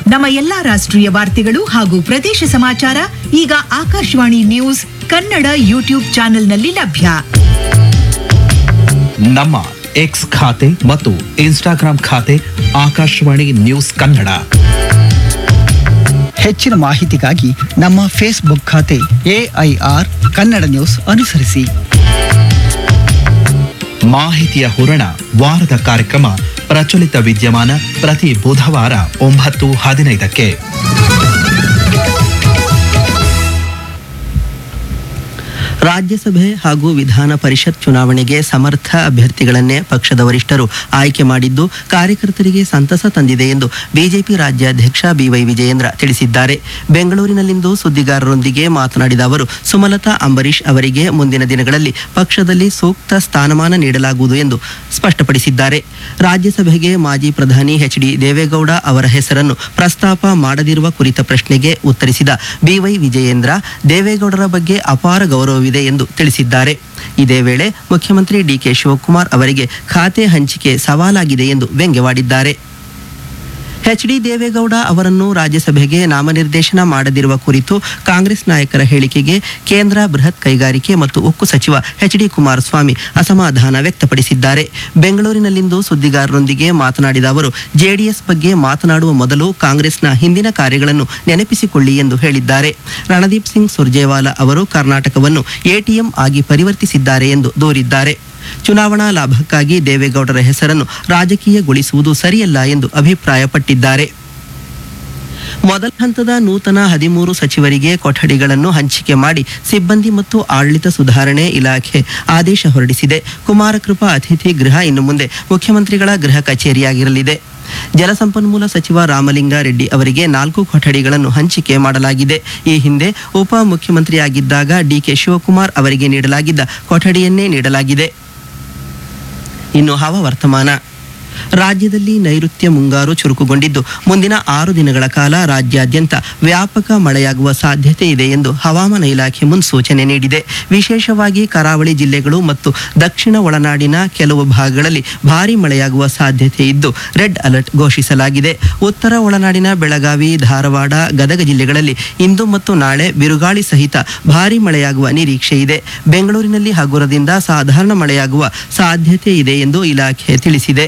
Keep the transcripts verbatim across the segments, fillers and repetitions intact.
ನಮ್ಮ ಎಲ್ಲಾ ರಾಷ್ಟ್ರೀಯ ವಾರ್ತೆಗಳು ಹಾಗೂ ಪ್ರದೇಶ ಸಮಾಚಾರ ಈಗ ಆಕಾಶವಾಣಿ ನ್ಯೂಸ್ ಕನ್ನಡ ಯೂಟ್ಯೂಬ್ ಚಾನೆಲ್ನಲ್ಲಿ ಲಭ್ಯ. ನಮ್ಮ ಎಕ್ಸ್ ಖಾತೆ ಮತ್ತು ಇನ್ಸ್ಟಾಗ್ರಾಂ ಖಾತೆ ಆಕಾಶವಾಣಿ ನ್ಯೂಸ್ ಕನ್ನಡ. ಹೆಚ್ಚಿನ ಮಾಹಿತಿಗಾಗಿ ನಮ್ಮ ಫೇಸ್ಬುಕ್ ಖಾತೆ ಎಐಆರ್ ಕನ್ನಡ ನ್ಯೂಸ್ ಅನುಸರಿಸಿ. ಮಾಹಿತಿಯ ಹೂರಣ ವಾರದ ಕಾರ್ಯಕ್ರಮ ಪ್ರಚಲಿತ ವಿದ್ಯಮಾನ ಪ್ರತಿ ಬುಧವಾರ ಒಂಬತ್ತು ಹದಿನೈದಕ್ಕೆ. ರಾಜ್ಯಸಭೆ ಹಾಗೂ ವಿಧಾನ ಪರಿಷತ್ ಚುನಾವಣೆಗೆ ಸಮರ್ಥ ಅಭ್ಯರ್ಥಿಗಳನ್ನೇ ಪಕ್ಷದ ವರಿಷ್ಠರು ಆಯ್ಕೆ ಮಾಡಿದ್ದು ಕಾರ್ಯಕರ್ತರಿಗೆ ಸಂತಸ ತಂದಿದೆ ಎಂದು ಬಿಜೆಪಿ ರಾಜ್ಯಾಧ್ಯಕ್ಷ ಬಿವೈ ವಿಜಯೇಂದ್ರ ತಿಳಿಸಿದ್ದಾರೆ. ಬೆಂಗಳೂರಿನಲ್ಲಿಂದು ಸುದ್ದಿಗಾರರೊಂದಿಗೆ ಮಾತನಾಡಿದ ಅವರು, ಸುಮಲತಾ ಅಂಬರೀಶ್ ಅವರಿಗೆ ಮುಂದಿನ ದಿನಗಳಲ್ಲಿ ಪಕ್ಷದಲ್ಲಿ ಸೂಕ್ತ ಸ್ಥಾನಮಾನ ನೀಡಲಾಗುವುದು ಎಂದು ಸ್ಪಷ್ಟಪಡಿಸಿದ್ದಾರೆ. ರಾಜ್ಯಸಭೆಗೆ ಮಾಜಿ ಪ್ರಧಾನಿ ಎಚ್ ಡಿ ದೇವೇಗೌಡ ಅವರ ಹೆಸರನ್ನು ಪ್ರಸ್ತಾಪ ಮಾಡದಿರುವ ಕುರಿತ ಪ್ರಶ್ನೆಗೆ ಉತ್ತರಿಸಿದ ಬಿವೈ ವಿಜಯೇಂದ್ರ, ದೇವೇಗೌಡರ ಬಗ್ಗೆ ಅಪಾರ ಗೌರವವಿದೆ ಎಂದು ತಿಳಿಸಿದ್ದಾರೆ. ಇದೇ ವೇಳೆ ಮುಖ್ಯಮಂತ್ರಿ ಡಿಕೆ ಶಿವಕುಮಾರ್ ಅವರಿಗೆ ಖಾತೆ ಹಂಚಿಕೆ ಸವಾಲಾಗಿದೆ ಎಂದು ವ್ಯಂಗ್ಯವಾಡಿದ್ದಾರೆ. ಎಚ್ ಡಿ ದೇವೇಗೌಡ ಅವರನ್ನು ರಾಜ್ಯಸಭೆಗೆ ನಾಮನಿರ್ದೇಶನ ಮಾಡದಿರುವ ಕುರಿತು ಕಾಂಗ್ರೆಸ್ ನಾಯಕರ ಹೇಳಿಕೆಗೆ ಕೇಂದ್ರ ಬೃಹತ್ ಕೈಗಾರಿಕೆ ಮತ್ತು ಉಕ್ಕು ಸಚಿವ ಎಚ್ ಡಿ ಕುಮಾರಸ್ವಾಮಿ ಅಸಮಾಧಾನ ವ್ಯಕ್ತಪಡಿಸಿದ್ದಾರೆ. ಬೆಂಗಳೂರಿನಲ್ಲಿಂದು ಸುದ್ದಿಗಾರರೊಂದಿಗೆ ಮಾತನಾಡಿದ ಅವರು, ಜೆಡಿಎಸ್ ಬಗ್ಗೆ ಮಾತನಾಡುವ ಮೊದಲು ಕಾಂಗ್ರೆಸ್ನ ಹಿಂದಿನ ಕಾರ್ಯಗಳನ್ನು ನೆನಪಿಸಿಕೊಳ್ಳಿ ಎಂದು ಹೇಳಿದ್ದಾರೆ. ರಣದೀಪ್ ಸಿಂಗ್ ಸುರ್ಜೇವಾಲಾ ಅವರು ಕರ್ನಾಟಕವನ್ನು ಎಟಿಎಂ ಆಗಿ ಪರಿವರ್ತಿಸಿದ್ದಾರೆ ಎಂದು ದೂರಿದ್ದಾರೆ. ಚುನಾವಣಾ ಲಾಭಕ್ಕಾಗಿ ದೇವೇಗೌಡರ ಹೆಸರನ್ನು ರಾಜಕೀಯಗೊಳಿಸುವುದು ಸರಿಯಲ್ಲ ಎಂದು ಅಭಿಪ್ರಾಯಪಟ್ಟಿದ್ದಾರೆ. ಮೊದಲ ಹಂತದ ನೂತನ ಹದಿಮೂರು ಸಚಿವರಿಗೆ ಕೊಠಡಿಗಳನ್ನು ಹಂಚಿಕೆ ಮಾಡಿ ಸಿಬ್ಬಂದಿ ಮತ್ತು ಆಡಳಿತ ಸುಧಾರಣೆ ಇಲಾಖೆ ಆದೇಶ ಹೊರಡಿಸಿದೆ. ಕುಮಾರಕೃಪಾ ಅತಿಥಿ ಗೃಹ ಇನ್ನು ಮುಂದೆ ಮುಖ್ಯಮಂತ್ರಿಗಳ ಗೃಹ ಕಚೇರಿಯಾಗಿರಲಿದೆ. ಜಲಸಂಪನ್ಮೂಲ ಸಚಿವ ರಾಮಲಿಂಗಾರೆಡ್ಡಿ ಅವರಿಗೆ ನಾಲ್ಕು ಕೊಠಡಿಗಳನ್ನು ಹಂಚಿಕೆ ಮಾಡಲಾಗಿದೆ. ಈ ಹಿಂದೆ ಉಪ ಮುಖ್ಯಮಂತ್ರಿಯಾಗಿದ್ದಾಗ ಡಿಕೆ ಶಿವಕುಮಾರ್ ಅವರಿಗೆ ನೀಡಲಾಗಿದ್ದ ಕೊಠಡಿಯನ್ನೇ ನೀಡಲಾಗಿದೆ. ಇನ್ನು ಹವಾವರ್ತಮಾನ. ರಾಜ್ಯದಲ್ಲಿ ನೈಋತ್ಯ ಮುಂಗಾರು ಚುರುಕುಗೊಂಡಿದ್ದು ಮುಂದಿನ ಆರು ದಿನಗಳ ಕಾಲ ರಾಜ್ಯಾದ್ಯಂತ ವ್ಯಾಪಕ ಮಳೆಯಾಗುವ ಸಾಧ್ಯತೆ ಇದೆ ಎಂದು ಹವಾಮಾನ ಇಲಾಖೆ ಮುನ್ಸೂಚನೆ ನೀಡಿದೆ. ವಿಶೇಷವಾಗಿ ಕರಾವಳಿ ಜಿಲ್ಲೆಗಳು ಮತ್ತು ದಕ್ಷಿಣ ಒಳನಾಡಿನ ಕೆಲವು ಭಾಗಗಳಲ್ಲಿ ಭಾರೀ ಮಳೆಯಾಗುವ ಸಾಧ್ಯತೆ ಇದ್ದು ರೆಡ್ ಅಲರ್ಟ್ ಘೋಷಿಸಲಾಗಿದೆ. ಉತ್ತರ ಒಳನಾಡಿನ ಬೆಳಗಾವಿ, ಧಾರವಾಡ, ಗದಗ ಜಿಲ್ಲೆಗಳಲ್ಲಿ ಇಂದು ಮತ್ತು ನಾಳೆ ಬಿರುಗಾಳಿ ಸಹಿತ ಭಾರೀ ಮಳೆಯಾಗುವ ನಿರೀಕ್ಷೆ ಇದೆ. ಬೆಂಗಳೂರಿನಲ್ಲಿ ಹಗುರದಿಂದ ಸಾಧಾರಣ ಮಳೆಯಾಗುವ ಸಾಧ್ಯತೆ ಇದೆ ಎಂದು ಇಲಾಖೆ ತಿಳಿಸಿದೆ.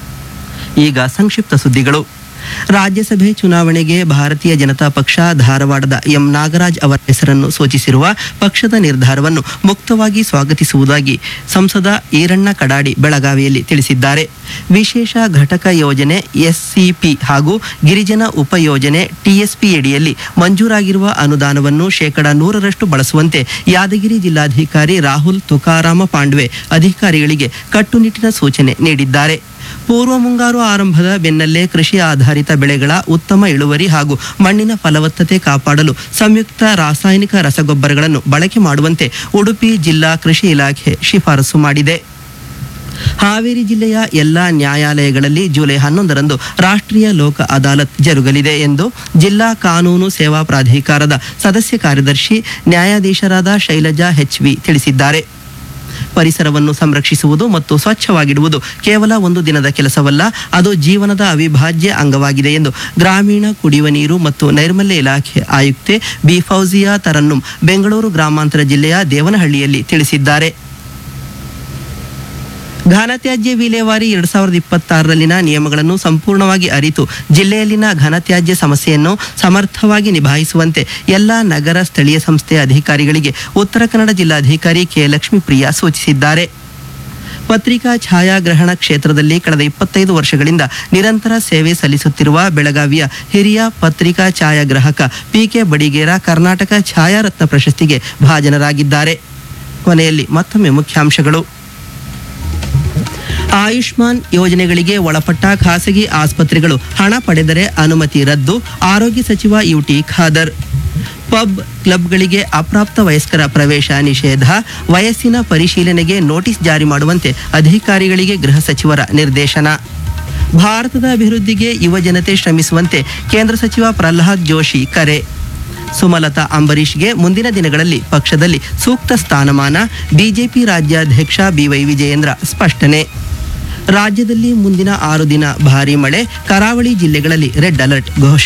ಈಗ ಸಂಕ್ಷಿಪ್ತ ಸುದ್ದಿಗಳು. ರಾಜ್ಯಸಭೆ ಚುನಾವಣೆಗೆ ಭಾರತೀಯ ಜನತಾ ಪಕ್ಷ ಧಾರವಾಡದ ಎಂ ನಾಗರಾಜ್ ಅವರ ಹೆಸರನ್ನು ಸೂಚಿಸಿರುವ ಪಕ್ಷದ ನಿರ್ಧಾರವನ್ನು ಮುಕ್ತವಾಗಿ ಸ್ವಾಗತಿಸುವುದಾಗಿ ಸಂಸದ ಈರಣ್ಣ ಕಡಾಡಿ ಬೆಳಗಾವಿಯಲ್ಲಿ ತಿಳಿಸಿದ್ದಾರೆ. ವಿಶೇಷ ಘಟಕ ಯೋಜನೆ ಎಸ್ಸಿಪಿ ಹಾಗೂ ಗಿರಿಜನ ಉಪಯೋಜನೆ ಟಿಎಸ್ಪಿ ಅಡಿಯಲ್ಲಿ ಮಂಜೂರಾಗಿರುವ ಅನುದಾನವನ್ನು ಶೇಕಡಾ ನೂರರಷ್ಟು ಬಳಸುವಂತೆ ಯಾದಗಿರಿ ಜಿಲ್ಲಾಧಿಕಾರಿ ರಾಹುಲ್ ತುಕಾರಾಮ ಪಾಂಡ್ವೆ ಅಧಿಕಾರಿಗಳಿಗೆ ಕಟ್ಟುನಿಟ್ಟಿನ ಸೂಚನೆ ನೀಡಿದ್ದಾರೆ. ಪೂರ್ವ ಮುಂಗಾರು ಆರಂಭದ ಬೆನ್ನಲ್ಲೇ ಕೃಷಿ ಆಧಾರಿತ ಬೆಳೆಗಳ ಉತ್ತಮ ಇಳುವರಿ ಹಾಗೂ ಮಣ್ಣಿನ ಫಲವತ್ತತೆ ಕಾಪಾಡಲು ಸಂಯುಕ್ತ ರಾಸಾಯನಿಕ ರಸಗೊಬ್ಬರಗಳನ್ನು ಬಳಕೆ ಮಾಡುವಂತೆ ಉಡುಪಿ ಜಿಲ್ಲಾ ಕೃಷಿ ಇಲಾಖೆ ಶಿಫಾರಸು ಮಾಡಿದೆ. ಹಾವೇರಿ ಜಿಲ್ಲೆಯ ಎಲ್ಲಾ ನ್ಯಾಯಾಲಯಗಳಲ್ಲಿ ಜುಲೈ ಹನ್ನೊಂದರಂದು ರಾಷ್ಟ್ರೀಯ ಲೋಕ ಅದಾಲತ್ ಜರುಗಲಿದೆ ಎಂದು ಜಿಲ್ಲಾ ಕಾನೂನು ಸೇವಾ ಪ್ರಾಧಿಕಾರದ ಸದಸ್ಯ ಕಾರ್ಯದರ್ಶಿ ನ್ಯಾಯಾಧೀಶರಾದ ಶೈಲಜಾ ಎಚ್ ವಿ ತಿಳಿಸಿದ್ದಾರೆ. ಪರಿಸರವನ್ನು ಸಂರಕ್ಷಿಸುವುದು ಮತ್ತು ಸ್ವಚ್ಛವಾಗಿಡುವುದು ಕೇವಲ ಒಂದು ದಿನದ ಕೆಲಸವಲ್ಲ, ಅದು ಜೀವನದ ಅವಿಭಾಜ್ಯ ಅಂಗವಾಗಿದೆ ಎಂದು ಗ್ರಾಮೀಣ ಕುಡಿಯುವ ನೀರು ಮತ್ತು ನೈರ್ಮಲ್ಯ ಇಲಾಖೆ ಆಯುಕ್ತೆ ಬಿ ಫೌಜಿಯಾ ತರನ್ನುಂ ಬೆಂಗಳೂರು ಗ್ರಾಮಾಂತರ ಜಿಲ್ಲೆಯ ದೇವನಹಳ್ಳಿಯಲ್ಲಿ ತಿಳಿಸಿದ್ದಾರೆ. ಘನತ್ಯಾಜ್ಯ ವಿಲೇವಾರಿ ಎರಡ್ ಸಾವಿರದ ಇಪ್ಪತ್ತಾರರಲ್ಲಿನ ನಿಯಮಗಳನ್ನು ಸಂಪೂರ್ಣವಾಗಿ ಅರಿತು ಜಿಲ್ಲೆಯಲ್ಲಿನ ಘನತ್ಯಾಜ್ಯ ಸಮಸ್ಯೆಯನ್ನು ಸಮರ್ಥವಾಗಿ ನಿಭಾಯಿಸುವಂತೆ ಎಲ್ಲ ನಗರ ಸ್ಥಳೀಯ ಸಂಸ್ಥೆ ಅಧಿಕಾರಿಗಳಿಗೆ ಉತ್ತರ ಕನ್ನಡ ಜಿಲ್ಲಾಧಿಕಾರಿ ಕೆ ಲಕ್ಷ್ಮೀಪ್ರಿಯಾ ಸೂಚಿಸಿದ್ದಾರೆ. ಪತ್ರಿಕಾ ಛಾಯಾಗ್ರಹಣ ಕ್ಷೇತ್ರದಲ್ಲಿ ಕಳೆದ ಇಪ್ಪತ್ತೈದು ವರ್ಷಗಳಿಂದ ನಿರಂತರ ಸೇವೆ ಸಲ್ಲಿಸುತ್ತಿರುವ ಬೆಳಗಾವಿಯ ಹಿರಿಯ ಪತ್ರಿಕಾ ಛಾಯಾಗ್ರಾಹಕ ಪಿಕೆ ಬಡಿಗೇರ ಕರ್ನಾಟಕ ಛಾಯಾರತ್ನ ಪ್ರಶಸ್ತಿಗೆ ಭಾಜನರಾಗಿದ್ದಾರೆ. ಕೊನೆಯಲ್ಲಿ ಮತ್ತೊಮ್ಮೆ ಮುಖ್ಯಾಂಶಗಳು. ಆಯುಷ್ಮಾನ್ ಯೋಜನೆಗಳಿಗೆ ಒಳಪಟ್ಟ ಖಾಸಗಿ ಆಸ್ಪತ್ರೆಗಳು ಹಣ ಪಡೆದರೆ ಅನುಮತಿ ರದ್ದು, ಆರೋಗ್ಯ ಸಚಿವ ಯುಟಿ ಖಾದರ್. ಪಬ್ ಕ್ಲಬ್ಗಳಿಗೆ ಅಪ್ರಾಪ್ತ ವಯಸ್ಕರ ಪ್ರವೇಶ ನಿಷೇಧ, ವಯಸ್ಸಿನ ಪರಿಶೀಲನೆಗೆ ನೋಟಿಸ್ ಜಾರಿ ಮಾಡುವಂತೆ ಅಧಿಕಾರಿಗಳಿಗೆ ಗೃಹ ಸಚಿವರ ನಿರ್ದೇಶನ. ಭಾರತದ ಅಭಿವೃದ್ಧಿಗೆ ಯುವ ಜನತೆ ಶ್ರಮಿಸುವಂತೆ ಕೇಂದ್ರ ಸಚಿವ ಪ್ರಹ್ಲಾದ್ ಜೋಶಿ ಕರೆ. ಸುಮಲತಾ ಅಂಬರೀಶ್ಗೆ ಮುಂದಿನ ದಿನಗಳಲ್ಲಿ ಪಕ್ಷದಲ್ಲಿ ಸೂಕ್ತ ಸ್ಥಾನಮಾನ, ಬಿಜೆಪಿ ರಾಜ್ಯಾಧ್ಯಕ್ಷ ಬಿವೈ ವಿಜಯೇಂದ್ರ ಸ್ಪಷ್ಟನೆ. ರಾಜ್ಯದಲ್ಲಿ ಮುಂದಿನ ಆರು ದಿನ ಭಾರೀ ಮಳೆ, ಕರಾವಳಿ ಜಿಲ್ಲೆಗಳಲ್ಲಿ ರೆಡ್ ಅಲರ್ಟ್ ಘೋಷಣೆ.